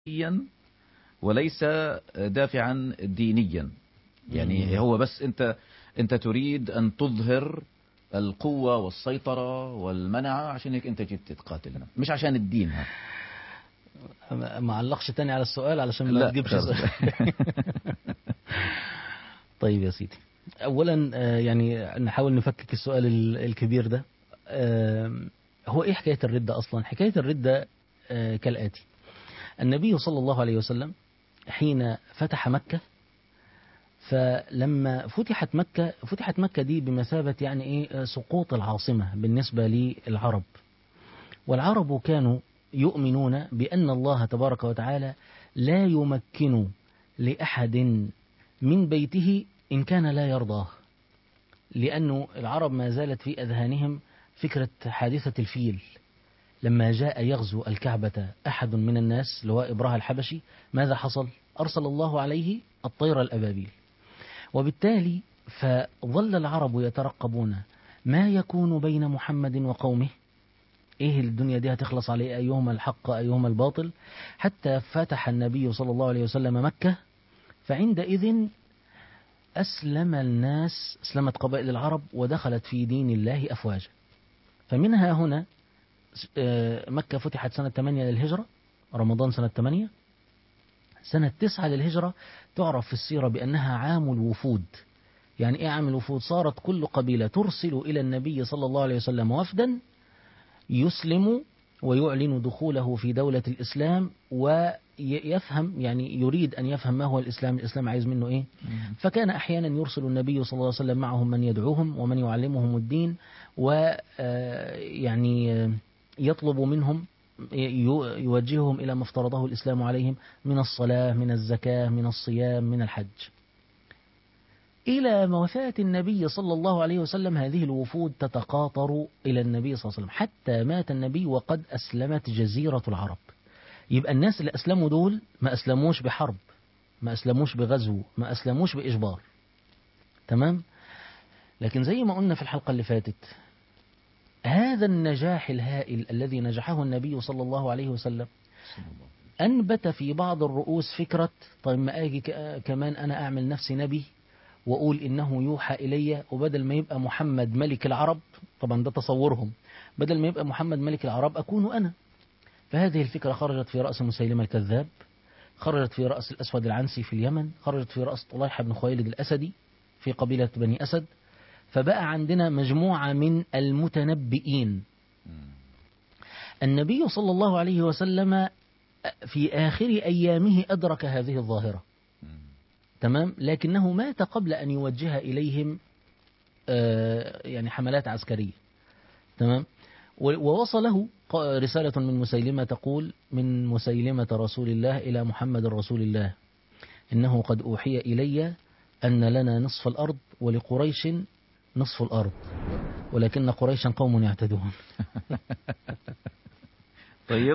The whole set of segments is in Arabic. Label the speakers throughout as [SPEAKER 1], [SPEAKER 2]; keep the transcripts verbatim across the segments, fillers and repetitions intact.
[SPEAKER 1] وليس دافعا دينيا. يعني هو بس أنت أنت تريد أن تظهر القوة والسيطرة والمنعة، عشان هيك أنت جيت تقاتلنا، مش عشان الدين. ها
[SPEAKER 2] ما علقش تاني على السؤال علشان ما
[SPEAKER 1] لا
[SPEAKER 2] تجيبش سؤال. طيب يا سيدي، أولا يعني نحاول نفكك السؤال الكبير ده. هو إيه حكاية الردة أصلا؟ حكاية الردة كالآتي: النبي صلى الله عليه وسلم حين فتح مكة، فلما فتحت مكة فتحت مكة دي بمثابة يعني إيه سقوط العاصمة بالنسبة للعرب، والعرب كانوا يؤمنون بأن الله تبارك وتعالى لا يمكن لأحد من بيته إن كان لا يرضاه، لأن العرب ما زالت في أذهانهم فكرة حادثة الفيل. لما جاء يغزو الكعبة أحد من الناس اللي هو إبرهة الحبشي، ماذا حصل؟ أرسل الله عليه الطير الأبابيل، وبالتالي فظل العرب يترقبون ما يكون بين محمد وقومه، إيه الدنيا دي هتخلص عليه، أيهما الحق أيهما الباطل، حتى فتح النبي صلى الله عليه وسلم مكة. فعندئذ أسلم الناس، أسلمت قبائل العرب ودخلت في دين الله أفواجا. فمنها هنا مكة فتحت سنة ثمانية للهجرة، رمضان سنة ثمانية. سنة تسعة للهجرة تعرف في السيرة بأنها عام الوفود. يعني إيه عام الوفود؟ صارت كل قبيلة ترسل إلى النبي صلى الله عليه وسلم وفدا يسلم ويعلن دخوله في دولة الإسلام، ويفهم يعني يريد أن يفهم ما هو الإسلام، الإسلام عايز منه إيه. فكان أحيانا يرسل النبي صلى الله عليه وسلم معهم من يدعوهم ومن يعلمهم الدين، ويعني يطلب منهم، يوجههم إلى ما افترضه الإسلام عليهم من الصلاة، من الزكاة، من الصيام، من الحج. إلى وفاة النبي صلى الله عليه وسلم هذه الوفود تتقاطر إلى النبي صلى الله عليه وسلم، حتى مات النبي وقد أسلمت جزيرة العرب. يبقى الناس اللي أسلموا دول ما أسلموش بحرب، ما أسلموش بغزو، ما أسلموش بإجبار. تمام؟ لكن زي ما قلنا في الحلقة اللي فاتت، هذا النجاح الهائل الذي نجحه النبي صلى الله عليه وسلم أنبت في بعض الرؤوس فكرة: طيب ما أجي كمان أنا أعمل نفسي نبي وأقول إنه يوحى إلي، وبدل ما يبقى محمد ملك العرب، طبعا ده تصورهم، بدل ما يبقى محمد ملك العرب أكون أنا. فهذه الفكرة خرجت في رأس مسيلمة الكذاب، خرجت في رأس الأسود العنسي في اليمن، خرجت في رأس طليحة بن خويلد الأسدي في قبيلة بني أسد. فبقى عندنا مجموعة من المتنبئين. النبي صلى الله عليه وسلم في آخر أيامه أدرك هذه الظاهرة، تمام، لكنه مات قبل أن يوجه إليهم يعني حملات عسكرية. تمام. ووصله رسالة من مسيلمة تقول: من مسيلمة رسول الله إلى محمد رسول الله، إنه قد أوحي إلي أن لنا نصف الأرض ولقريش نصف الأرض، ولكن قريشا قوم يعتدون.
[SPEAKER 1] طيب.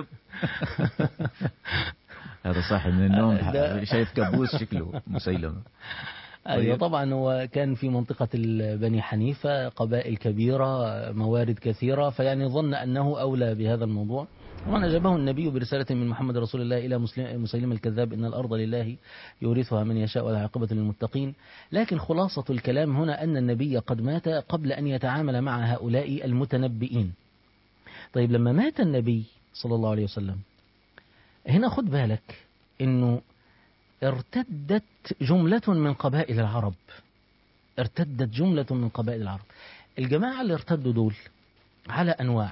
[SPEAKER 1] هذا صاحي من النوم شايف كابوس شكله مسيلمة.
[SPEAKER 2] أيوة طبعا، هو كان في منطقة بني حنيفة قبائل كبيرة، موارد كثيرة، فيعني ظن أنه أولى بهذا الموضوع. طبعا أجابه النبي برسالة من محمد رسول الله إلى مسيلمة الكذاب: إن الأرض لله يورثها من يشاء والعاقبة للمتقين. لكن خلاصة الكلام هنا أن النبي قد مات قبل أن يتعامل مع هؤلاء المتنبئين. طيب لما مات النبي صلى الله عليه وسلم، هنا خد بالك إنه ارتدت جملة من قبائل العرب، ارتدت جملة من قبائل العرب. الجماعة اللي ارتدوا دول على أنواع،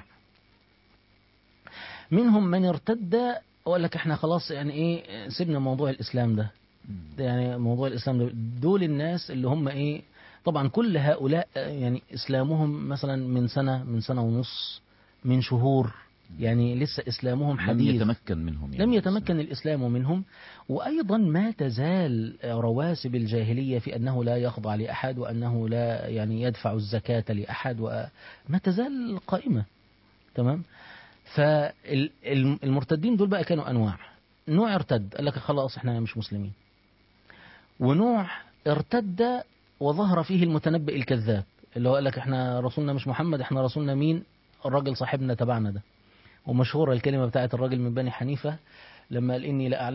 [SPEAKER 2] منهم من ارتد وقال لك احنا خلاص يعني ايه سيبنا موضوع الإسلام ده، يعني موضوع الإسلام ده. دول الناس اللي هم ايه، طبعا كل هؤلاء يعني إسلامهم مثلا من سنة من سنة ونص، من شهور، يعني لسه إسلامهم حديث،
[SPEAKER 1] لم يتمكن منهم يعني
[SPEAKER 2] لم يتمكن الإسلام منهم. وأيضا ما تزال رواسب الجاهلية في أنه لا يخضع لأحد، وأنه لا يعني يدفع الزكاة لأحد، وما تزال قائمة. تمام. فالمرتدين دول بقى كانوا أنواع. نوع ارتد قال لك خلاص احنا مش مسلمين، ونوع ارتد وظهر فيه المتنبئ الكذاب اللي هو قال لك احنا رسولنا مش محمد، احنا رسولنا مين؟ الراجل صاحبنا تبعنا ده. ومشهورة الكلمة بتاعت الراجل من بني حنيفة لما قال إني لا أعلم